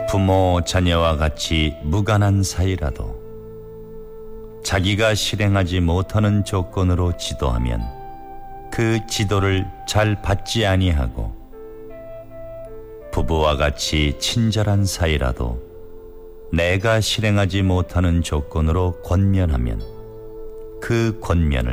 부모 자녀와 같이 무관한 사이라도 자기가 실행하지 못하는 조건으로 지도하면 그 지도를 잘 받지 아니하고, 부부와 같이 친절한 사이라도 내가 실행하지 못하는 조건으로 권면하면 그 권면을